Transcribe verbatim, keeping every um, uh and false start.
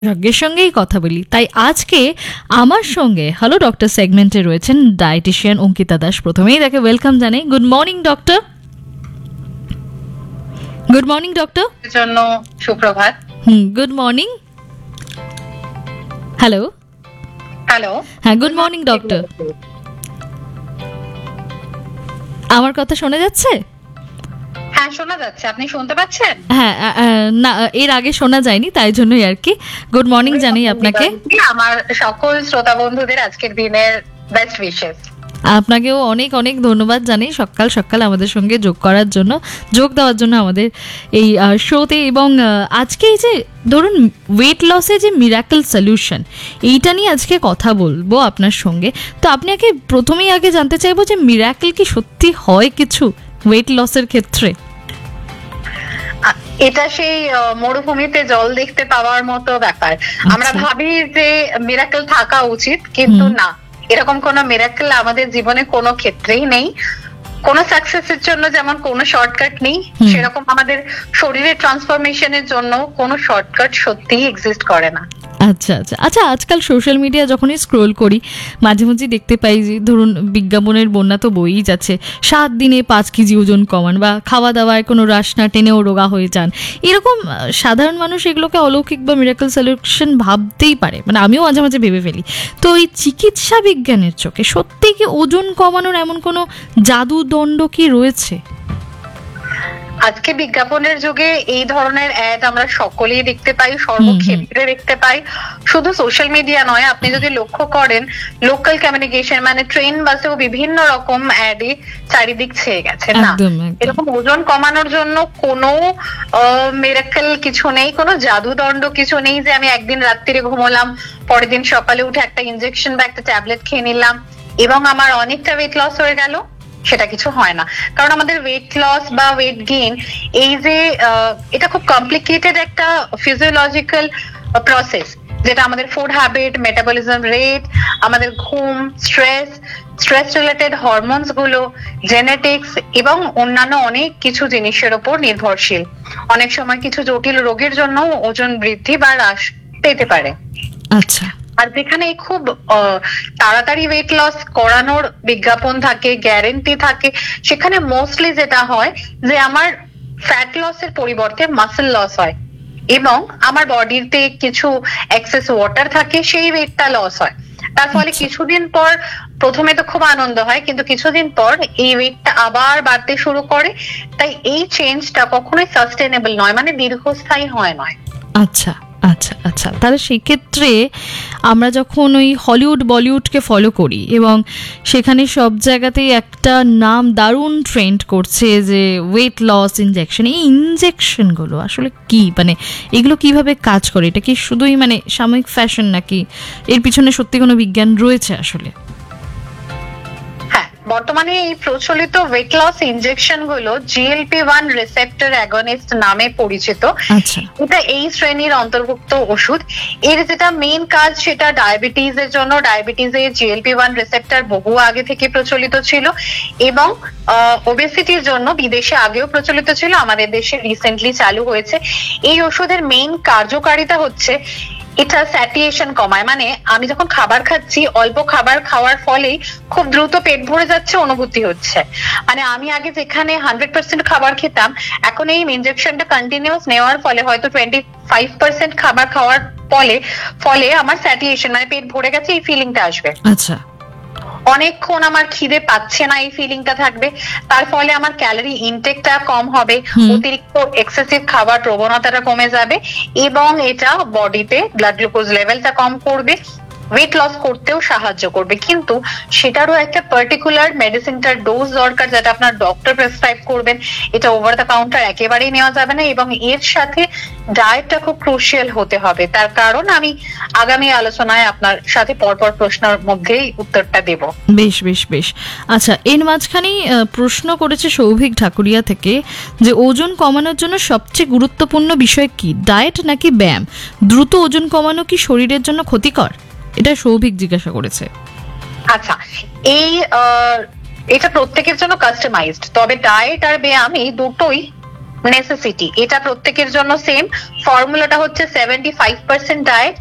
বিশেষজ্ঞের সঙ্গেই কথা বলি। তাই আজকে আমার সঙ্গে হ্যালো ডক্টর সেগমেন্টে রয়েছেন ডায়েটিশিয়ান অঙ্কিতা দাস। প্রথমেই তাকে ওয়েলকাম জানাই। Good morning doctor. Good morning doctor. জন্য সুপ্রভাত। হুম, গুড মর্নিং। হ্যালো। হ্যালো। হ্যাঁ, গুড মর্নিং ডক্টর। আমার কথা শোনা যাচ্ছে? হ্যাঁ, শোনা যাচ্ছে। আপনি শুনতে পাচ্ছেন? হ্যাঁ, আ, আ, না এর আগে শোনা যায়নি, তাই জন্যই আর কি। গুড মর্নিং জানাই আপনাকে। আমার সকল শ্রোতা বন্ধুদের আজকের দিনের বেস্ট উইশেস। আপনাকেও অনেক অনেক ধন্যবাদ জানাই সকাল সকাল আমাদের সঙ্গে যোগ করার জন্য, যোগ দেওয়ার জন্য আমাদের এই শোতে। এবং আজকে এই যে ধরুন ওয়েট লসে যে মিরাকল সলিউশন, এইটা নিয়ে আজকে কথা বলবো আপনার সঙ্গে। তো আপনি আগে প্রথমেই আগে জানতে চাইবো যে মিরাকল কি সত্যি হয় কিছু ওয়েট লসের ক্ষেত্রে? এটা সেই মরুভূমিতে জল দেখতে পাওয়ার মতো ব্যাপার। আমরা ভাবি যে মিরাকল থাকা উচিত, কিন্তু না, এরকম কোনো মিরাকল আমাদের জীবনে কোনো ক্ষেত্রেই নেই। কোন সাকসেসের জন্য যেমন কোনো শর্টকাট নেই, সেরকম আমাদের শরীরের ট্রান্সফরমেশনের জন্য কোনো শর্টকাট সত্যিই এক্সিস্ট করে না। আচ্ছা আচ্ছা আচ্ছা আজকাল সোশ্যাল মিডিয়া যখনই স্ক্রোল করি মাঝে মাঝে দেখতে পাই যে ধরুন বিজ্ঞাপনের বন্যা তো বইই যাচ্ছে, সাত দিনে পাঁচ কেজি ওজন কমান, বা খাওয়া দাওয়ায় কোনো রাশ না টেনেও রোগা হয়ে যান। এরকম সাধারণ মানুষ এগুলোকে অলৌকিক বা মিরাকল সলিউশন ভাবতেই পারে, মানে আমিও মাঝে মাঝে ভেবে ফেলি। তো এই চিকিৎসা বিজ্ঞানের চোখে সত্যি কি ওজন কমানোর এমন কোনো জাদুদণ্ড কি রয়েছে? আজকে বিজ্ঞাপনের যুগে এই ধরনের অ্যাড আমরা সকলেই দেখতে পাই, সর্বক্ষেত্রে দেখতে পাই। শুধু সোশ্যাল মিডিয়া নয়, আপনি যদি লক্ষ্য করেন লোকাল কমিউনিকেশন মানে ট্রেন বাসেও বিভিন্ন রকম অ্যাডে চারিদিক ছেয়ে গেছে। না, এরকম ওজন কমানোর জন্য কোনো মিরাকল কিছু নেই, কোনো জাদুদণ্ড কিছু নেই যে আমি একদিন রাত্রিরে ঘুমোলাম, পরের দিন সকালে উঠে একটা ইনজেকশন বা একটা ট্যাবলেট খেয়ে নিলাম এবং আমার অনেকটা ওয়েট লস হয়ে গেল। সেটা কিছু হয় না, কারণ আমাদের ওয়েট লস বা ওয়েট গেইন এই যে এটা খুব কমপ্লিকেটেড একটা ফিজিওলজিক্যাল প্রসেস, যেটা আমাদের ফুড হ্যাবিট, মেটাবলিজম রেট, আমাদের ঘুম, স্ট্রেস, স্ট্রেস রিলেটেড হরমোনস গুলো, জেনেটিক্স এবং অন্যান্য অনেক কিছু জিনিসের উপর নির্ভরশীল। অনেক সময় কিছু জটিল রোগের জন্য ওজন বৃদ্ধি বা হ্রাস পেতে পারে। আচ্ছা। আর যেখানে খুব তাড়াতাড়ি ওয়েট লস করানোর বিজ্ঞাপন থাকে, গ্যারেন্টি থাকে, সেখানে মোস্টলি যেটা হয় যে আমার ফ্যাট লসের পরিবর্তে মাসল লস হয় এবং আমার বডিতে কিছু এক্সেস ওয়াটার থাকে, সেই ওয়েটটা লস হয়। তার ফলে কিছুদিন পর প্রথমে তো খুব আনন্দ হয়, কিন্তু কিছুদিন পর এই ওয়েটটা আবার বাড়তে শুরু করে। তাই এই চেঞ্জটা কখনোই সাস্টেনেবল নয়, মানে দীর্ঘস্থায়ী হয় নয়। আচ্ছা আচ্ছা আচ্ছা তাহলে সেক্ষেত্রে আমরা যখন ওই হলিউড বলিউডকে ফলো করি এবং সেখানে সব জায়গাতেই একটা নাম দারুণ ট্রেন্ড করছে যে ওয়েট লস ইনজেকশন, এই ইনজেকশনগুলো আসলে কি, মানে এগুলো কিভাবে কাজ করে? এটা কি শুধুই মানে সাময়িক ফ্যাশন, নাকি এর পিছনে সত্যি কোনো বিজ্ঞান রয়েছে আসলে? বর্তমানে এই প্রচলিত ওয়েট লস ইনজেকশন গুলো জি L P one receptor against নামে পরিচিত। এটা এই শ্রেণীর অন্তর্ভুক্ত ওষুধ। এর যেটা মেইন কাজ সেটা ডায়াবেটিস এর জন্য। ডায়াবেটিস এর জি এল পি ওয়ান রিসেপ্টর বহু আগে থেকে প্রচলিত ছিল এবং ওবেসিটির জন্য বিদেশে আগেও প্রচলিত ছিল, আমাদের দেশে রিসেন্টলি চালু হয়েছে। এই ওষুধের মেইন কার্যকারিতা হচ্ছে এটা স্যাটিয়েশন কমায়, মানে আমি যখন খাবার খাচ্ছি অল্প খাবার খাওয়ার ফলেই খুব দ্রুত পেট ভরে যাচ্ছে অনুভূতি হচ্ছে। মানে আমি আগে যেখানে হান্ড্রেড পার্সেন্ট খাবার খেতাম, এখন এই ইনজেকশনটা কন্টিনিউস নেওয়ার ফলে হয়তো টোয়েন্টি ফাইভ পার্সেন্ট খাবার খাওয়ার ফলে ফলে আমার স্যাটিয়েশন মানে পেট ভরে গেছে এই ফিলিংটা আসবে। আচ্ছা। অনেকক্ষণ আমার খিদে পাচ্ছে না এই ফিলিংটা থাকবে। তার ফলে আমার ক্যালোরি ইনটেকটা কম হবে, অতিরিক্ত এক্সেসিভ খাবার প্রবণতাটা কমে যাবে এবং এটা বডিতে ব্লাড গ্লুকোজ লেভেলটা কম করবে, ওয়েট লস করতেও সাহায্য করবে। কিন্তু সেটারও একটা পার্টিকুলার মেডিসিনটার ডোজ দরকার, যেটা আপনার ডক্টর প্রেসক্রাইব করবেন। এটা ওভার দ্য কাউন্টার একেবারেই নেওয়া যাবে না এবং এর সাথে ডায়েটটা খুব ক্রুশিয়াল হতে হবে। তার কারণ আমি আগামী আলোচনায় আপনার সাথে পরপর প্রশ্নের মধ্যেই উত্তরটা দেব। বেশ বেশ বেশ আচ্ছা, এর মাঝখানেই প্রশ্ন করেছে সৌভিক ঠাকুরিয়া থেকে যে ওজন কমানোর জন্য সবচেয়ে গুরুত্বপূর্ণ বিষয় কি, ডায়েট নাকি ব্যায়াম? দ্রুত ওজন কমানো কি শরীরের জন্য ক্ষতিকর? এটা সৌভিক জিজ্ঞাসা করেছে। আচ্ছা, এই এটা প্রত্যেকের জন্য কাস্টমাইজড, তবে ডায়েট আর ব্যায়াম এই দুটোই নেসেসিটি, এটা প্রত্যেকের জন্য সেম। ফর্মুলাটা হচ্ছে সেভেন্টি ফাইভ পার্সেন্ট ডায়েট,